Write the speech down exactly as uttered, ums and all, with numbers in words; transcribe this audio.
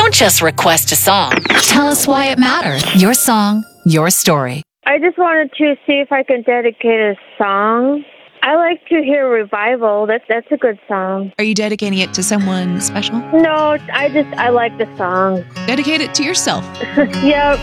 Don't just request a song. Tell us why it matters. Your song, your story. I just wanted to see if I could dedicate a song. I like to hear Revival. That's that's a good song. Are you dedicating it to someone special? No, I just I like the song. Dedicate it to yourself. Yeah.